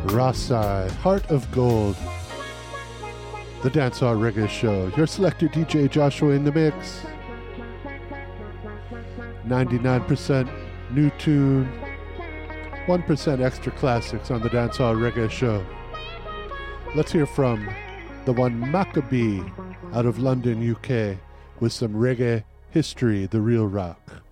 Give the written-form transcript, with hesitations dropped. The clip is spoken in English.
Rasai, Heart of Gold, the Dancehall Reggae Show. Your selector DJ Joshua in the mix. 99% new tune, 1% extra classics on the Dancehall Reggae Show. Let's hear from the one Maccabee out of London, UK, with some reggae history, the real rock.